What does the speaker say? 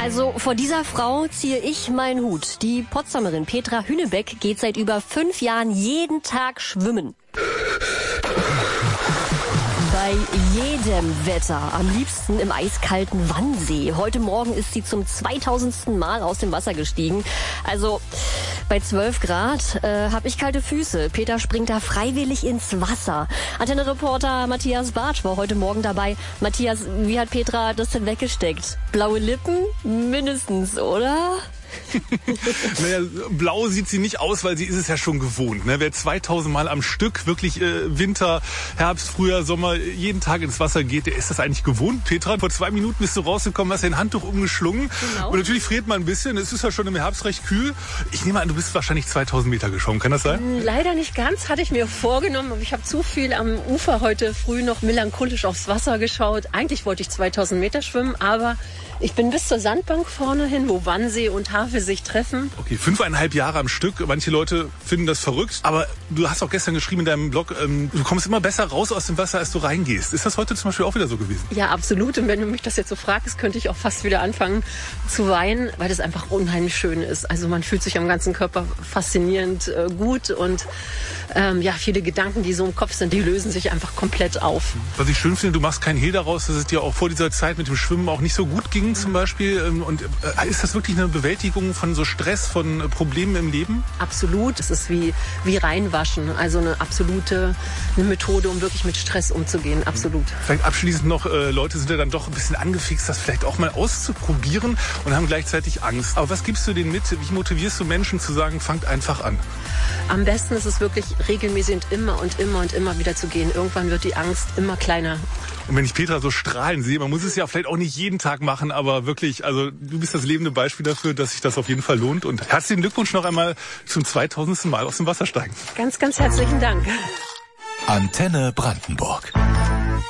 Also vor dieser Frau ziehe ich meinen Hut. Die Potsdamerin Petra Hünebeck geht seit über 5 Jahren jeden Tag schwimmen. Bei jedem Wetter, am liebsten im eiskalten Wannsee. Heute Morgen ist sie zum 2000. Mal aus dem Wasser gestiegen. Also bei 12 Grad habe ich kalte Füße. Peter springt da freiwillig ins Wasser. Antenne-Reporter Matthias Bartsch war heute Morgen dabei. Matthias, wie hat Petra das denn weggesteckt? Blaue Lippen? Mindestens, oder? Naja, blau sieht sie nicht aus, weil sie ist es ja schon gewohnt. Ne? Wer 2000 Mal am Stück wirklich Winter, Herbst, Frühjahr, Sommer jeden Tag ins Wasser geht, der ist das eigentlich gewohnt. Petra, vor 2 Minuten bist du rausgekommen, hast dein Handtuch umgeschlungen. Genau. Und natürlich friert man ein bisschen. Es ist ja schon im Herbst recht kühl. Ich nehme an, du bist wahrscheinlich 2000 Meter geschwommen. Kann das sein? Leider nicht ganz, hatte ich mir vorgenommen. Aber ich habe zu viel am Ufer heute früh noch melancholisch aufs Wasser geschaut. Eigentlich wollte ich 2000 Meter schwimmen, aber ich bin bis zur Sandbank vorne hin, wo Wannsee und Havel sich treffen. Okay, 5,5 Jahre am Stück. Manche Leute finden das verrückt. Aber du hast auch gestern geschrieben in deinem Blog, du kommst immer besser raus aus dem Wasser, als du reingehst. Ist das heute zum Beispiel auch wieder so gewesen? Ja, absolut. Und wenn du mich das jetzt so fragst, könnte ich auch fast wieder anfangen zu weinen, weil das einfach unheimlich schön ist. Also man fühlt sich am ganzen Körper faszinierend gut und viele Gedanken, die so im Kopf sind, die lösen sich einfach komplett auf. Was ich schön finde, du machst keinen Hehl daraus, dass es dir auch vor dieser Zeit mit dem Schwimmen auch nicht so gut ging zum Beispiel. Und ist das wirklich eine Bewältigung von so Stress, von Problemen im Leben? Absolut. Es ist wie reinwaschen. Also eine Methode, um wirklich mit Stress umzugehen. Absolut. Vielleicht abschließend noch, Leute sind ja dann doch ein bisschen angefixt, das vielleicht auch mal auszuprobieren und haben gleichzeitig Angst. Aber was gibst du denen mit? Wie motivierst du Menschen zu sagen, fangt einfach an? Am besten ist es wirklich regelmäßig immer und immer wieder zu gehen. Irgendwann wird die Angst immer kleiner. Und wenn ich Petra so strahlen sehe, man muss es ja vielleicht auch nicht jeden Tag machen, aber wirklich, also du bist das lebende Beispiel dafür, dass sich das auf jeden Fall lohnt. Und herzlichen Glückwunsch noch einmal zum 2000. Mal aus dem Wasser steigen. Ganz, ganz herzlichen Dank. Antenne Brandenburg.